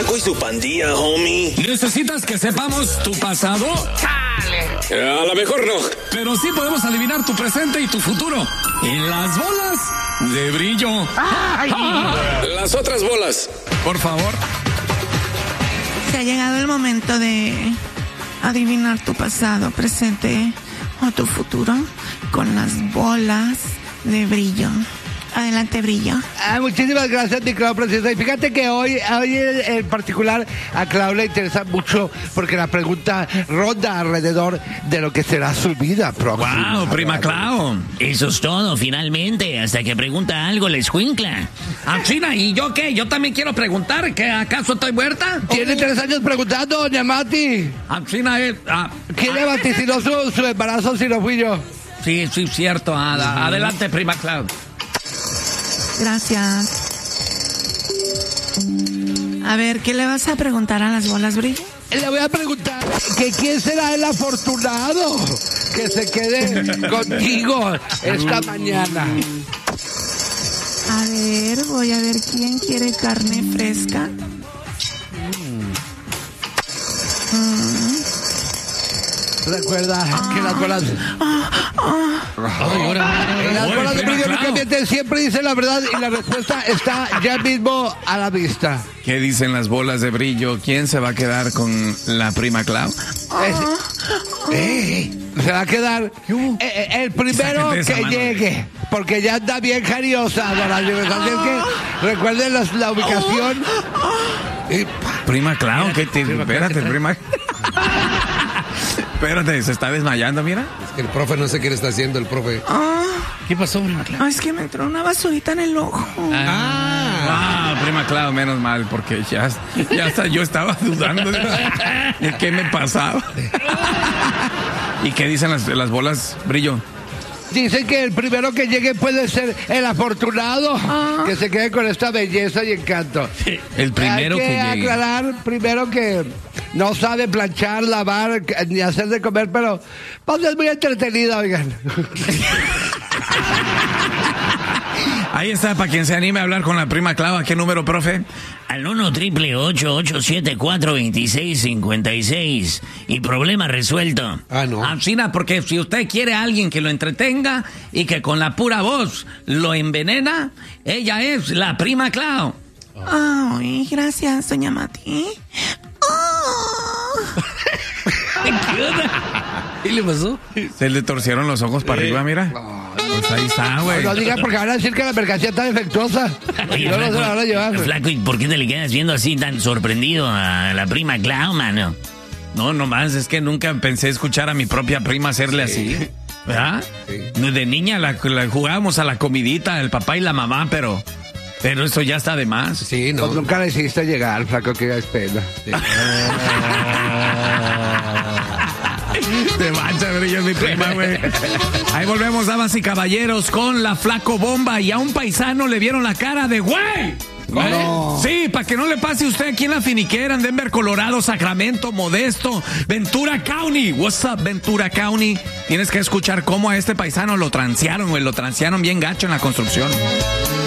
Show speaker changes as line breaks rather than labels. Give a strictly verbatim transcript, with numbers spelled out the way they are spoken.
Flaco y su pandilla, homie.
¿Necesitas que sepamos tu pasado?
¡Chale! A lo mejor no.
Pero sí podemos adivinar tu presente y tu futuro. Y las bolas de brillo.
¡Ay!
Las otras bolas.
Por favor.
Se ha llegado el momento de adivinar tu pasado, presente o tu futuro con las bolas de brillo. Adelante, Brillo.
Ah, muchísimas gracias, mi Clau Preciosa. Y fíjate que hoy, hoy en particular a Clau le interesa mucho porque la pregunta ronda alrededor de lo que será su vida próxima.
¡Wow, prima Clau! Eso es todo, finalmente. Hasta que pregunta algo la escuincla.
Ah, China, ¿y yo qué? Yo también quiero preguntar, ¿que acaso estoy muerta?
Tiene tres años preguntando, doña Mati.
Ah, China, eh, ah,
¿Quién le vaticinó su, su embarazo si no fui yo?
Sí, sí, cierto. Ad- adelante, prima Clau.
Gracias. A ver, ¿qué le vas a preguntar a las bolas, Brillo?
Le voy a preguntar que quién será el afortunado que se quede contigo esta mañana.
A ver, voy a ver quién quiere carne fresca. Mm.
Recuerda que las bolas... Las bolas de brillo nunca mienten, siempre dicen la verdad y la respuesta está ya mismo a la vista.
¿Qué dicen las bolas de brillo? ¿Quién se va a quedar con la prima Clau?
Es- eh, se va a quedar eh, eh, el primero
Sácate esa
que
mano.
llegue, porque ya anda bien jariosa, don Ángeles. Así es que recuerden las- la ubicación. Y, pa,
Prima Clau, ¿qué te... Espérate, prima... Espérate, se está desmayando, mira.
El profe no sé qué le está haciendo, el profe.
¿Qué pasó, prima Clau?
Ah, es que me entró una basurita en el ojo.
Ah, prima Clau, menos mal, porque ya, ya hasta yo estaba dudando de, de qué me pasaba. ¿Y qué dicen las, las bolas, Brillo?
dicen que el primero que llegue puede ser el afortunado, que se quede con esta belleza y encanto.
El primero
Hay que,
que llegue.
aclarar primero que no sabe planchar, lavar ni hacer de comer, pero pues es muy entretenida, oigan.
Ahí está, para quien se anime a hablar con la prima Clau. ¿A qué número, profe?
Al uno triple ocho ocho siete cuatro veintiséis cincuenta y seis. Y problema resuelto.
Ah, no.
Ah, China, porque si usted quiere a alguien que lo entretenga y que con la pura voz lo envenena, ella es la prima Clau.
Ay, gracias, doña Mati. Oh.
¿Qué onda?
¿Qué le pasó?
Se le torcieron los ojos para arriba, mira. Pues ahí está, güey.
No digan porque van a decir que la mercancía está defectuosa.
Oye,
No, no se la van a llevar.
Flaco, ¿y por qué te le quedas viendo así tan sorprendido a la prima Clau, mano?
No, nomás, es que nunca pensé escuchar a mi propia prima hacerle así. ¿Verdad?
Sí.
De niña la, la jugábamos a la comidita, el papá y la mamá, pero... Pero eso ya está de más.
Sí, no.
Pues nunca le hiciste llegar, flaco, que es pena.
Te mancha, brillo, mi prima, güey. Ahí volvemos, damas y caballeros, con la Flaco Bomba. Y a un paisano le vieron la cara de güey.
No.
Sí, para que no le pase a usted aquí en la finiquera, en Denver, Colorado, Sacramento, Modesto, Ventura County. What's up, Ventura County? Tienes que escuchar cómo a este paisano lo transearon, güey. Lo transearon bien gacho en la construcción.